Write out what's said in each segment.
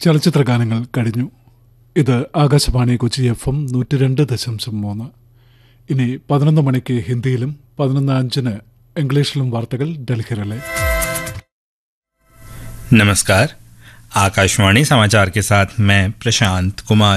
ചലച്ചിത്ര ഗാനങ്ങൾ കഴിഞ്ഞു. ഇത് ആകാശവാണി കൊച്ചി FM 102.3. ഇനി 11 മണിക്ക് ഹിന്ദിയിലും 11:05 इंग्लिशिലും വാർത്തകൾ ഡൽഹിയിലെ. नमस्कार, आकाशवाणी समाचार के साथ मैं प्रशांत कुमार.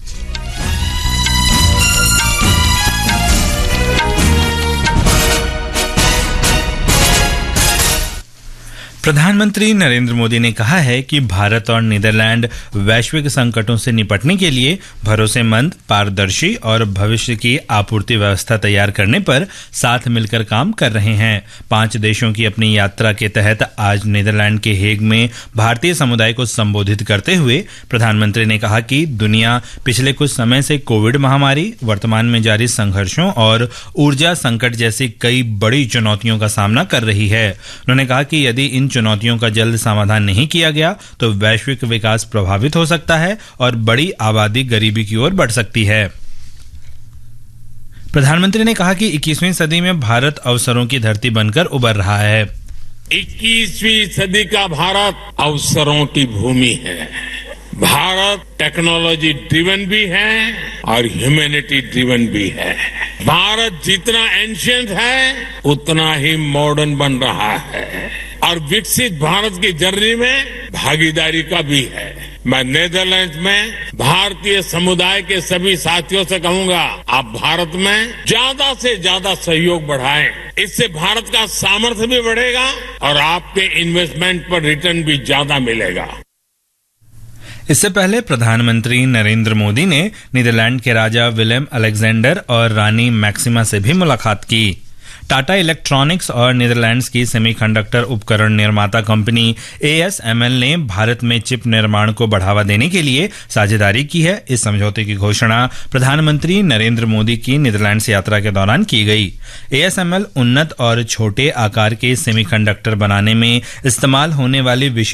प्रधानमंत्री नरेंद्र मोदी ने कहा है कि भारत और नीदरलैंड वैश्विक संकटों से निपटने के लिए भरोसेमंद, पारदर्शी और भविष्य की आपूर्ति व्यवस्था तैयार करने पर साथ मिलकर काम कर रहे हैं. 5 देशों की अपनी यात्रा के तहत आज नीदरलैंड के हेग में भारतीय समुदाय को संबोधित करते हुए प्रधानमंत्री ने कहा कि दुनिया पिछले कुछ समय से कोविड महामारी, वर्तमान में जारी संघर्षों और ऊर्जा संकट जैसी कई बड़ी चुनौतियों का सामना कर रही है. उन्होंने कहा कि यदि इन चुनौतियों का जल्द समाधान नहीं किया गया तो वैश्विक विकास प्रभावित हो सकता है और बड़ी आबादी गरीबी की ओर बढ़ सकती है. प्रधानमंत्री ने कहा कि 21वीं सदी में भारत अवसरों की धरती बनकर उभर रहा है. 21वीं सदी का भारत अवसरों की भूमि है. भारत टेक्नोलॉजी ड्रिवन भी है और ह्यूमैनिटी ड्रिवन भी है. भारत जितना एंशिएंट है उतना ही मॉडर्न बन रहा है और विकसित भारत की जर्नी में भागीदारी का भी है. मैं नीदरलैंड में भारतीय समुदाय के सभी साथियों से कहूंगा, आप भारत में ज्यादा से ज्यादा सहयोग बढ़ाएं. इससे भारत का सामर्थ्य भी बढ़ेगा और आपके इन्वेस्टमेंट पर रिटर्न भी ज्यादा मिलेगा. इससे पहले प्रधानमंत्री नरेंद्र मोदी ने नीदरलैंड के राजा विलेम अलेक्जेंडर और रानी मैक्सिमा से भी मुलाकात की. टाटा इलेक्ट्रॉनिक्स और नीदरलैंड्स की सेमीकंडक्टर उपकरण निर्माता कंपनी ASML ने भारत में चिप निर्माण को बढ़ावा देने के लिए साझेदारी की है. इस समझौते की घोषणा प्रधानमंत्री नरेंद्र मोदी की नीदरलैंड्स यात्रा के दौरान की गई. ASML उन्नत और छोटे आकार के सेमीकंडक्टर बनाने में इस्तेमाल होने वाली